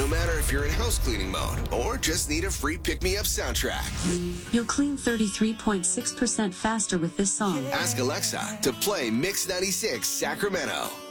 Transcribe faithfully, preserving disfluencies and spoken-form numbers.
no matter if you're in house cleaning mode or just need a free pick-me-up soundtrack. You'll clean thirty-three point six percent faster with this song. Ask Alexa to play Mix ninety-six Sacramento.